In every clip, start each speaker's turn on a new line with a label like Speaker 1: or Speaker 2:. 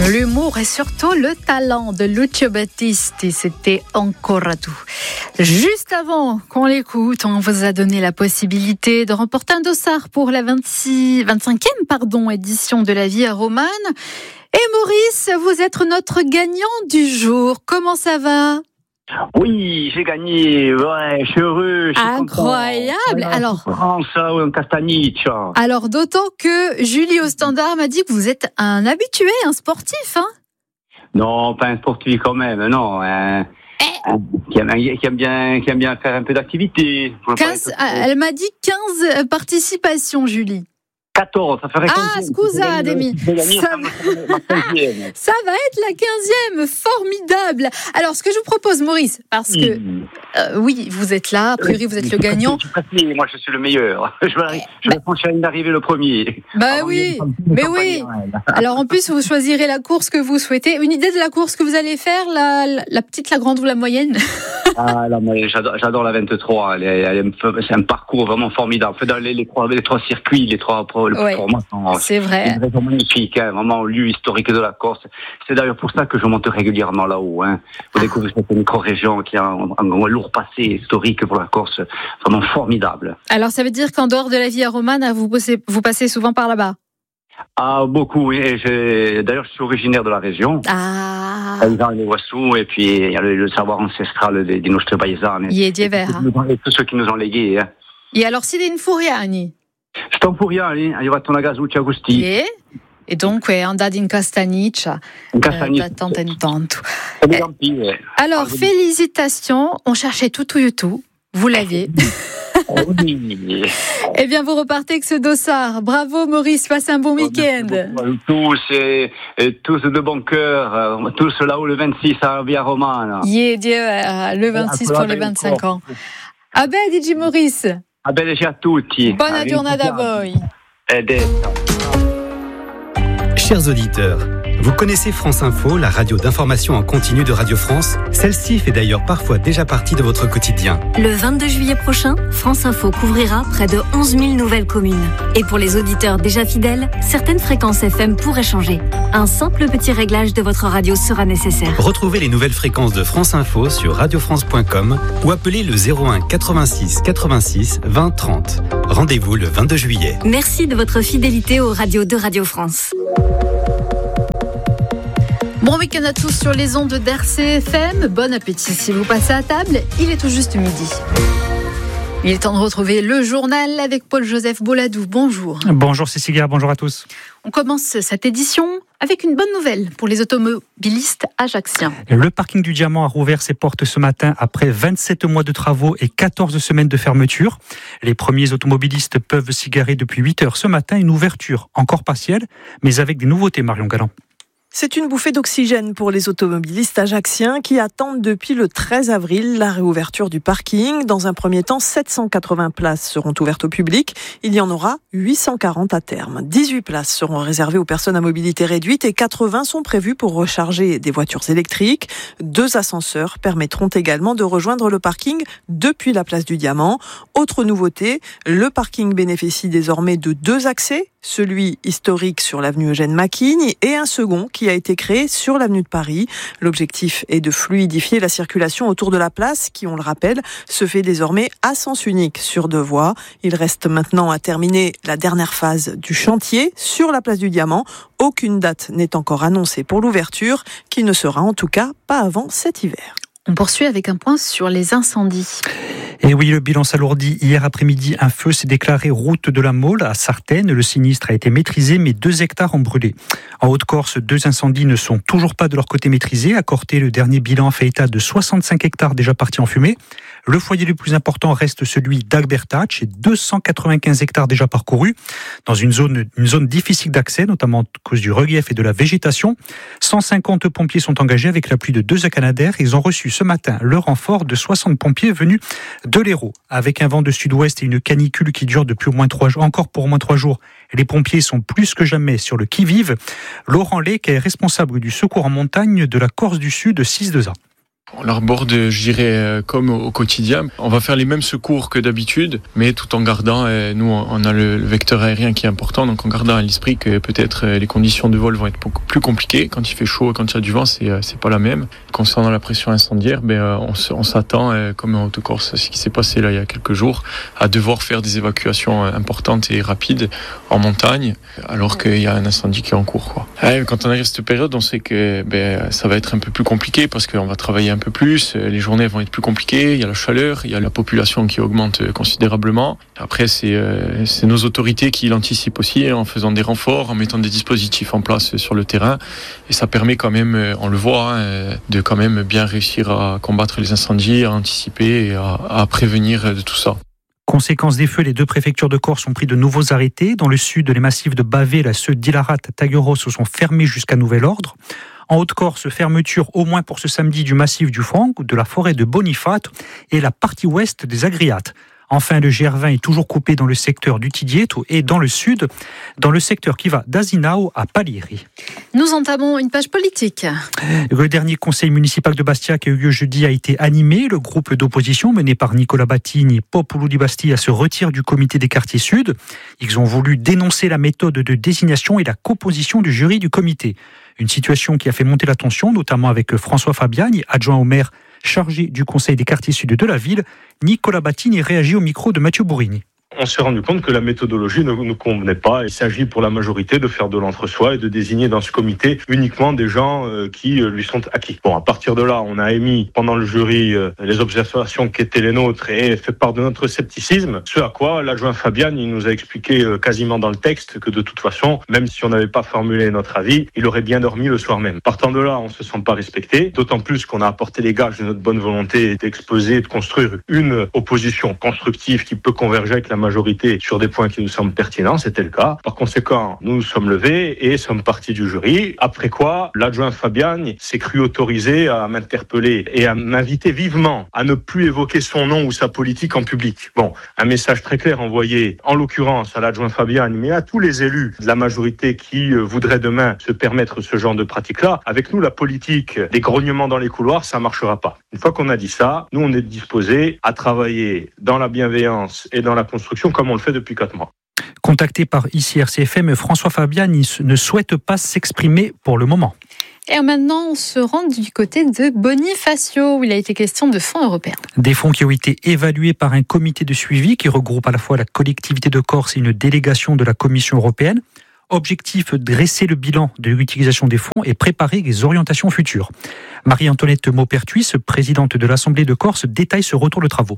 Speaker 1: L'humour et surtout le talent de Lucio Battisti, c'était Ancora tu. Juste avant qu'on l'écoute, on vous a donné la possibilité de remporter un dossard pour la 25e édition de la Via Romana. Et Maurice, vous êtes notre gagnant du jour. Comment ça va ?
Speaker 2: Oui, j'ai gagné. Ouais, je suis heureux. Je suis
Speaker 1: incroyable.
Speaker 2: Content.
Speaker 1: Alors,
Speaker 2: France ou Castagniccia.
Speaker 1: Alors, d'autant que Julie au standard m'a dit que vous êtes un habitué, un sportif, hein ?
Speaker 2: Non, pas un sportif quand même, non. Qui aime bien faire un peu d'activité.
Speaker 1: Elle m'a dit 15 participations, Julie.
Speaker 2: 14, ça ferait 15.
Speaker 1: Ah, scusa, Demi. Ça va être la 15e. Formidable. Alors, ce que je vous propose, Maurice, parce que, oui, vous êtes là, a priori, vous êtes le gagnant.
Speaker 2: Moi, je suis le meilleur. Je vais franchir d'arriver le premier.
Speaker 1: Bah oui, mais oui. Alors, en plus, vous choisirez la course que vous souhaitez. Une idée de la course que vous allez faire, la petite, la grande ou la moyenne ?
Speaker 2: Ah, là, moi, j'adore la 23. C'est un parcours vraiment formidable. Dans les trois circuits, les trois formations.
Speaker 1: C'est vrai.
Speaker 2: C'est une région magnifique, vraiment lieu historique de la Corse. C'est d'ailleurs pour ça que je monte régulièrement là-haut. Vous découvrez cette micro-région qui a un lourd passé historique pour la Corse, vraiment formidable. Alors, ça veut dire qu'en dehors de la Via Romana, vous passez souvent par là-bas ? Ah, beaucoup, oui. D'ailleurs, je suis originaire de la région.
Speaker 1: Ah.
Speaker 2: Dans les Wassous, et puis il y a le savoir ancestral des nostri paesani. Et tous ceux qui nous ont légués.
Speaker 1: Et alors, siete in Furiani?
Speaker 2: Sto in Furiani, arrivato una Gasucci Agusti.
Speaker 1: E dunque andate in Castagniccia da tanto in tanto. Alors, félicitations, on cherchait tout. Vous l'aviez. Eh bien, vous repartez avec ce dossard. Bravo, Maurice. Passez un bon week-end.
Speaker 2: Tous de bon cœur. Tous là-haut le 26 à Via Romana.
Speaker 1: Le 26 pour les 25 ans. Ah ben, DJ Maurice.
Speaker 2: Ah ben, déjà a tutti.
Speaker 1: Buona giornata a voi.
Speaker 3: Chers auditeurs, vous connaissez France Info, la radio d'information en continu de Radio France. Celle-ci fait d'ailleurs parfois déjà partie de votre quotidien.
Speaker 4: Le 22 juillet prochain, France Info couvrira près de 11 000 nouvelles communes. Et pour les auditeurs déjà fidèles, certaines fréquences FM pourraient changer. Un simple petit réglage de votre radio sera nécessaire.
Speaker 3: Retrouvez les nouvelles fréquences de France Info sur radiofrance.com ou appelez le 01 86 86 20 30. Rendez-vous le 22 juillet.
Speaker 4: Merci de votre fidélité aux radios de Radio France.
Speaker 1: Bon week-end à tous sur les ondes d'RCFM. Bon appétit si vous passez à table. Il est tout juste midi. Il est temps de retrouver le journal avec Paul-Joseph Boladou. Bonjour.
Speaker 5: Bonjour Cécilia, bonjour à tous.
Speaker 1: On commence cette édition avec une bonne nouvelle pour les automobilistes ajacciens.
Speaker 5: Le parking du Diamant a rouvert ses portes ce matin après 27 mois de travaux et 14 semaines de fermeture. Les premiers automobilistes peuvent s'y garer depuis 8 heures ce matin. Une ouverture encore partielle, mais avec des nouveautés, Marion Galland.
Speaker 6: C'est une bouffée d'oxygène pour les automobilistes ajacciens qui attendent depuis le 13 avril la réouverture du parking. Dans un premier temps, 780 places seront ouvertes au public. Il y en aura 840 à terme. 18 places seront réservées aux personnes à mobilité réduite et 80 sont prévues pour recharger des voitures électriques. 2 ascenseurs permettront également de rejoindre le parking depuis la place du Diamant. Autre nouveauté, le parking bénéficie désormais de 2 accès. Celui historique sur l'avenue Eugène Maquigne et un second qui a été créé sur l'avenue de Paris. L'objectif est de fluidifier la circulation autour de la place qui, on le rappelle, se fait désormais à sens unique sur 2 voies. Il reste maintenant à terminer la dernière phase du chantier sur la place du Diamant. Aucune date n'est encore annoncée pour l'ouverture, qui ne sera en tout cas pas avant cet hiver.
Speaker 1: On poursuit avec un point sur les incendies.
Speaker 5: Et oui, le bilan s'alourdit. Hier après-midi, un feu s'est déclaré route de la Mole à Sartène. Le sinistre a été maîtrisé, mais 2 hectares ont brûlé. En Haute-Corse, 2 incendies ne sont toujours pas de leur côté maîtrisés. À Corté, le dernier bilan fait état de 65 hectares déjà partis en fumée. Le foyer le plus important reste celui d'Albertach, et 295 hectares déjà parcourus, dans une zone difficile d'accès, notamment à cause du relief et de la végétation. 150 pompiers sont engagés avec l'appui de 2 Canadair. Ils ont reçu ce matin le renfort de 60 pompiers venus de l'Hérault. Avec un vent de sud-ouest et une canicule qui dure depuis encore pour au moins 3 jours, les pompiers sont plus que jamais sur le qui-vive. Laurent Lec est responsable du secours en montagne de la Corse du Sud 6-2A.
Speaker 7: On l'arborde, je dirais, comme au quotidien. On va faire les mêmes secours que d'habitude, mais tout en gardant, nous, on a le vecteur aérien qui est important, donc en gardant à l'esprit que peut-être les conditions de vol vont être beaucoup plus compliquées. Quand il fait chaud et quand il y a du vent, c'est pas la même. Concernant la pression incendiaire, on s'attend, comme en Haute-Corse, ce qui s'est passé là il y a quelques jours, à devoir faire des évacuations importantes et rapides en montagne, alors qu'il y a un incendie qui est en cours, quoi. Quand on arrive à cette période, on sait que ça va être un peu plus compliqué parce qu'on va travailler un peu plus, les journées vont être plus compliquées, il y a la chaleur, il y a la population qui augmente considérablement. Après, c'est nos autorités qui l'anticipent aussi en faisant des renforts, en mettant des dispositifs en place sur le terrain. Et ça permet quand même, on le voit, de quand même bien réussir à combattre les incendies, à anticiper et à prévenir de tout ça.
Speaker 5: Conséquence des feux, les 2 préfectures de Corse ont pris de nouveaux arrêtés. Dans le sud, les massifs de Bavé, ceux d'Ilarat, Tagueros sont fermés jusqu'à nouvel ordre. En Haute-Corse, fermeture au moins pour ce samedi du massif du Franc, de la forêt de Bonifato et la partie ouest des Agriates. Enfin, le GR20 est toujours coupé dans le secteur du Tidieto et dans le sud, dans le secteur qui va d'Azinao à Palieri.
Speaker 1: Nous entamons une page politique.
Speaker 5: Le dernier conseil municipal de Bastia qui a eu lieu jeudi a été animé. Le groupe d'opposition mené par Nicola Battini, Popolo di Bastia, se retire du comité des quartiers sud. Ils ont voulu dénoncer la méthode de désignation et la composition du jury du comité. Une situation qui a fait monter la tension, notamment avec François Fabiani, adjoint au maire chargé du conseil des quartiers sud de la ville. Nicola Battini réagit au micro de Mathieu Bourrini.
Speaker 8: On s'est rendu compte que la méthodologie ne nous convenait pas. Il s'agit pour la majorité de faire de l'entre-soi et de désigner dans ce comité uniquement des gens qui lui sont acquis. Bon, à partir de là, on a émis pendant le jury les observations qui étaient les nôtres et fait part de notre scepticisme. Ce à quoi l'adjoint Fabian, il nous a expliqué quasiment dans le texte que de toute façon, même si on n'avait pas formulé notre avis, il aurait bien dormi le soir même. Partant de là, on se sent pas respecté, d'autant plus qu'on a apporté les gages de notre bonne volonté d'exposer et de construire une opposition constructive qui peut converger avec la majorité sur des points qui nous semblent pertinents, c'était le cas. Par conséquent, nous nous sommes levés et sommes partis du jury. Après quoi, l'adjoint Fabian s'est cru autorisé à m'interpeller et à m'inviter vivement à ne plus évoquer son nom ou sa politique en public. Bon, un message très clair envoyé, en l'occurrence à l'adjoint Fabian, mais à tous les élus de la majorité qui voudraient demain se permettre ce genre de pratique-là. Avec nous, la politique des grognements dans les couloirs, ça marchera pas. Une fois qu'on a dit ça, nous, on est disposés à travailler dans la bienveillance et dans la construction comme on le fait depuis 4 mois.
Speaker 5: Contacté par ici RCFM, François Fabiani ne souhaite pas s'exprimer pour le moment.
Speaker 1: Et maintenant, on se rend du côté de Bonifacio, où il a été question de fonds européens.
Speaker 5: Des fonds qui ont été évalués par un comité de suivi qui regroupe à la fois la collectivité de Corse et une délégation de la Commission européenne. Objectif, dresser le bilan de l'utilisation des fonds et préparer les orientations futures. Marie-Antoinette Maupertuis, présidente de l'Assemblée de Corse, détaille ce retour de travaux.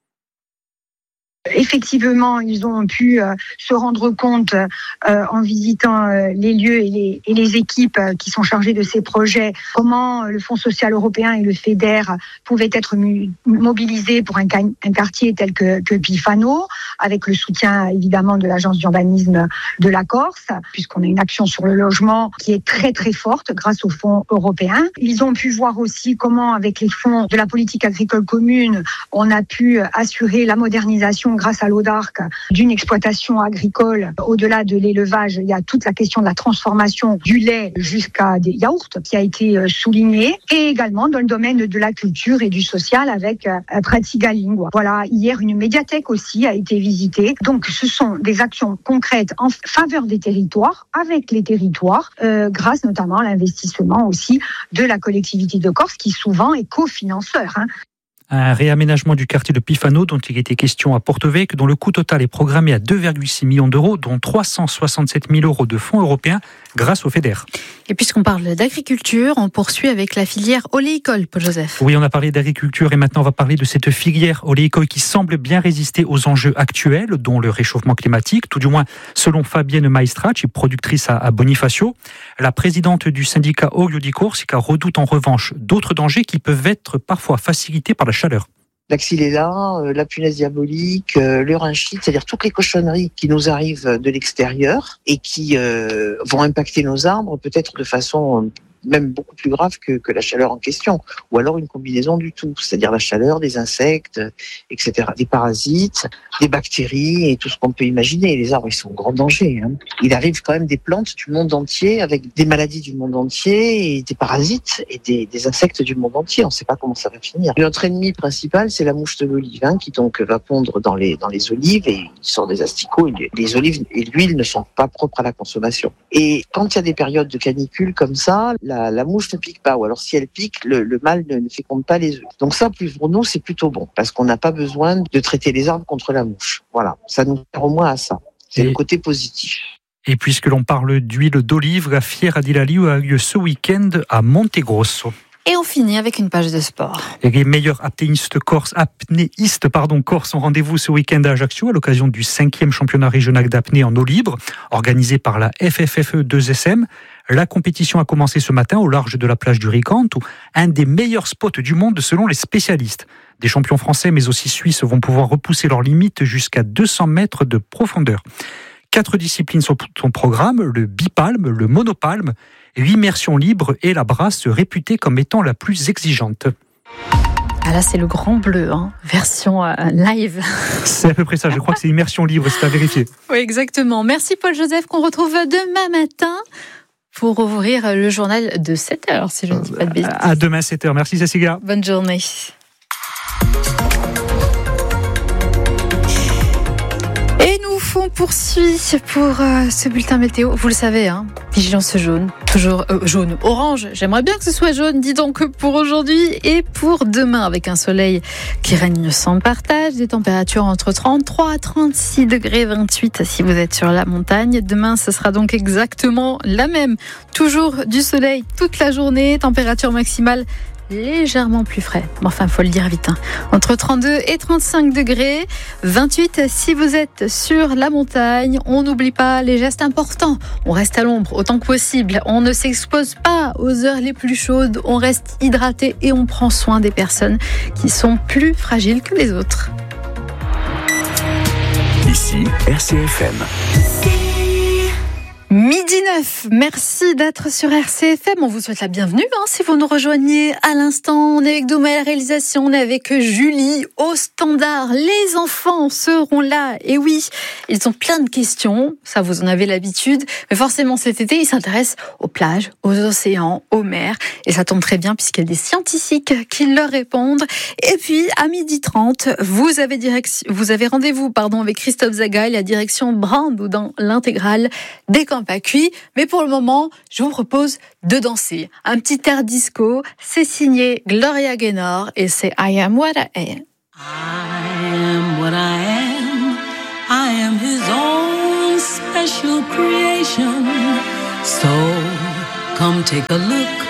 Speaker 9: Effectivement, ils ont pu se rendre compte en visitant les lieux et les équipes qui sont chargées de ces projets, comment le Fonds social européen et le FEDER pouvaient être mobilisés pour un quartier tel que Pifano, avec le soutien évidemment de l'Agence d'urbanisme de la Corse, puisqu'on a une action sur le logement qui est très très forte grâce aux fonds européens. Ils ont pu voir aussi comment, avec les fonds de la politique agricole commune, on a pu assurer la modernisation grâce à l'ODARC d'une exploitation agricole. Au-delà de l'élevage, il y a toute la question de la transformation du lait jusqu'à des yaourts qui a été soulignée, et également dans le domaine de la culture et du social avec Pratigaliнгua. Voilà, hier une médiathèque aussi a été visitée. Donc ce sont des actions concrètes en faveur des territoires, avec les territoires, grâce notamment à l'investissement aussi de la collectivité de Corse qui souvent est cofinanceur.
Speaker 5: Un réaménagement du quartier de Pifano dont il était question à Porto-Vecchio, dont le coût total est programmé à 2,6 millions d'euros, dont 367 000 euros de fonds européens grâce au FEDER.
Speaker 1: Et puisqu'on parle d'agriculture, on poursuit avec la filière oléicole, Paul Joseph.
Speaker 5: Oui, on a parlé d'agriculture et maintenant on va parler de cette filière oléicole qui semble bien résister aux enjeux actuels, dont le réchauffement climatique, tout du moins selon Fabienne Maestracci, productrice à Bonifacio. La présidente du syndicat Olio di Corsica redoute en revanche d'autres dangers qui peuvent être parfois facilités par la chaleur.
Speaker 10: La xylella, la punaise diabolique, le rhinchite, c'est-à-dire toutes les cochonneries qui nous arrivent de l'extérieur et qui vont impacter nos arbres peut-être de façon même beaucoup plus grave que la chaleur en question, ou alors une combinaison du tout, c'est-à-dire la chaleur, des insectes, etc., des parasites, des bactéries et tout ce qu'on peut imaginer. Les arbres, ils sont en grand danger. Il arrive quand même des plantes du monde entier avec des maladies du monde entier et des parasites et des insectes du monde entier. On ne sait pas comment ça va finir. Notre ennemi principal, c'est la mouche de l'olive, qui donc va pondre dans les olives et il sort des asticots. Les olives et l'huile ne sont pas propres à la consommation. Et quand il y a des périodes de canicule comme ça, la mouche ne pique pas. Ou alors si elle pique, le mâle ne féconde pas les œufs. Donc ça, pour nous, c'est plutôt bon parce qu'on n'a pas besoin de traiter les arbres contre la mouche. Voilà, ça nous sert au moins à ça. C'est le côté positif.
Speaker 5: Et puisque l'on parle d'huile d'olive, la Fiera di Laliu a eu lieu ce week-end à Montegrosso.
Speaker 1: Et on finit avec une page de sport.
Speaker 5: Et les meilleurs apnéistes corses ont rendez-vous ce week-end à Ajaccio à l'occasion du 5e championnat régional d'apnée en eau libre, organisé par la FFFE 2SM. La compétition a commencé ce matin au large de la plage du Ricante, où un des meilleurs spots du monde selon les spécialistes. Des champions français mais aussi suisses vont pouvoir repousser leurs limites jusqu'à 200 mètres de profondeur. 4 disciplines sont au programme, le bipalme, le monopalme, l'immersion libre et la brasse réputée comme étant la plus exigeante.
Speaker 1: Ah là, c'est le grand bleu, version live.
Speaker 5: C'est à peu près ça, je crois que c'est immersion libre, c'est à vérifier.
Speaker 1: Oui, exactement. Merci Paul-Joseph, qu'on retrouve demain matin pour ouvrir le journal de 7h, si je ne dis pas de bêtises.
Speaker 5: À demain 7h, merci Cécilia.
Speaker 1: Bonne journée. On poursuit pour ce bulletin météo. Vous le savez, vigilance jaune, toujours jaune, orange. J'aimerais bien que ce soit jaune, dis donc, pour aujourd'hui et pour demain, avec un soleil qui règne sans partage, des températures entre 33 à 36 degrés, 28 si vous êtes sur la montagne. Demain, ce sera donc exactement la même. Toujours du soleil toute la journée, température maximale légèrement plus frais. Enfin, faut le dire vite. Entre 32 et 35 degrés, 28 si vous êtes sur la montagne. On n'oublie pas les gestes importants. On reste à l'ombre autant que possible. On ne s'expose pas aux heures les plus chaudes. On reste hydraté et on prend soin des personnes qui sont plus fragiles que les autres.
Speaker 11: Ici, RCFM.
Speaker 1: Midi 9, merci d'être sur RCFM. On vous souhaite la bienvenue si vous nous rejoignez à l'instant. On est avec Douma à la réalisation, on est avec Julie au standard. Les enfants seront là. Et oui, ils ont plein de questions, ça vous en avez l'habitude. Mais forcément cet été, ils s'intéressent aux plages, aux océans, aux mers. Et ça tombe très bien puisqu'il y a des scientifiques qui leur répondent. Et puis à 12h30, vous avez rendez-vous avec Christophe Zagaï, la direction Brand ou dans l'intégrale des pas cuit, mais pour le moment, je vous propose de danser. Un petit air disco, c'est signé Gloria Gaynor et c'est I Am What I Am.
Speaker 12: I am what I am. I am his own special creation. So, come take a look